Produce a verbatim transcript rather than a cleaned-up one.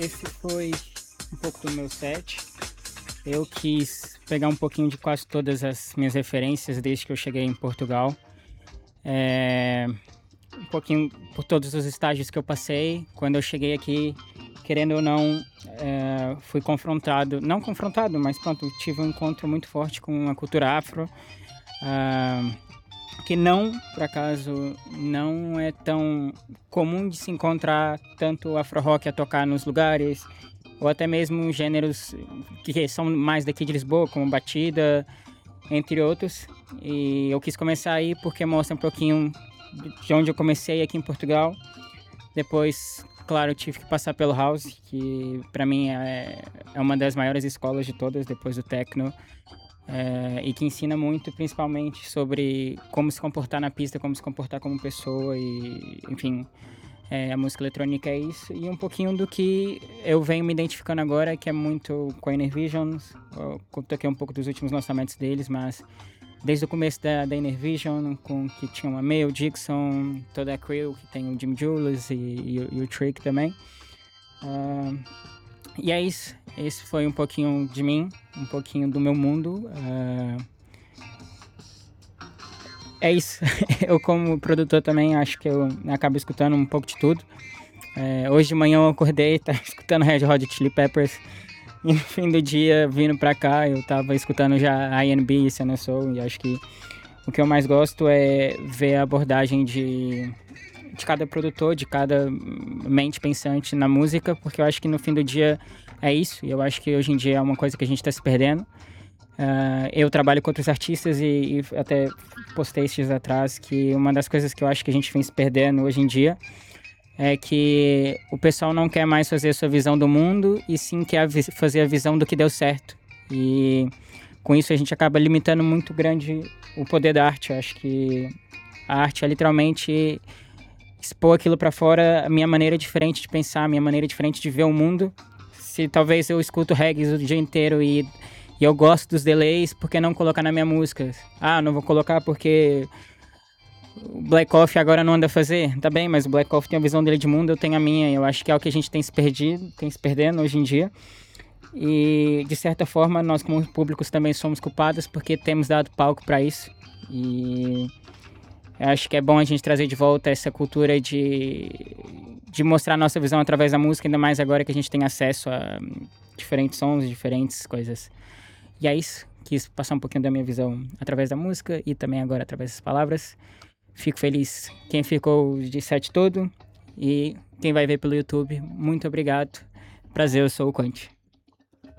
Esse foi um pouco do meu set. Eu quis pegar um pouquinho de quase todas as minhas referências desde que eu cheguei em Portugal. É, um pouquinho por todos os estágios que eu passei. Quando eu cheguei aqui, querendo ou não, é, fui confrontado, não confrontado, mas pronto, tive um encontro muito forte com a cultura afro, ah, que não, por acaso, não é tão comum de se encontrar tanto afro-rock a tocar nos lugares, ou até mesmo gêneros que são mais daqui de Lisboa, como batida, entre outros. E eu quis começar aí porque mostra um pouquinho de onde eu comecei aqui em Portugal. Depois, claro, eu tive que passar pelo House, que para mim é, é uma das maiores escolas de todas, depois do techno. É, e que ensina muito, principalmente, sobre como se comportar na pista, como se comportar como pessoa e, enfim, é, a música eletrônica é isso. E um pouquinho do que eu venho me identificando agora, que é muito com a Innervisions. Eu toquei um pouco dos últimos lançamentos deles, mas desde o começo da, da Innervision, com que tinha uma May, o Dixon, toda a crew, que tem o Jim Julius e, e, e o Trick também. Uh, e é isso. Esse foi um pouquinho de mim, um pouquinho do meu mundo. Uh, é isso. Eu, como produtor também, acho que eu acabo escutando um pouco de tudo. Uh, hoje de manhã eu acordei, tava escutando Red Hot Chili Peppers. E no fim do dia, vindo pra cá, eu tava escutando já I N B e Senna Soul. E acho que o que eu mais gosto é ver a abordagem de, de cada produtor, de cada mente pensante na música, porque eu acho que no fim do dia é isso. E eu acho que hoje em dia é uma coisa que a gente está se perdendo. Uh, eu trabalho com outros artistas e, e até postei esses dias atrás que uma das coisas que eu acho que a gente vem se perdendo hoje em dia é que o pessoal não quer mais fazer a sua visão do mundo e sim quer fazer a visão do que deu certo. E com isso a gente acaba limitando muito grande o poder da arte. Eu acho que a arte é literalmente expor aquilo para fora, a minha maneira diferente de pensar, a minha maneira diferente de ver o mundo. Se talvez eu escuto reggae o dia inteiro e, e eu gosto dos delays, por que não colocar na minha música? Ah, não vou colocar porque o Black Coffee agora não anda a fazer. Tá bem, mas o Black Coffee tem a visão dele de mundo, eu tenho a minha. Eu acho que é o que a gente tem se perdido, tem se perdendo hoje em dia. E, de certa forma, nós como públicos também somos culpados porque temos dado palco para isso. E eu acho que é bom a gente trazer de volta essa cultura de, de mostrar a nossa visão através da música, ainda mais agora que a gente tem acesso a diferentes sons, diferentes coisas. E é isso. Quis passar um pouquinho da minha visão através da música e também agora através das palavras. Fico feliz quem ficou de set todo e quem vai ver pelo YouTube. Muito obrigado. Prazer, eu sou o Conte.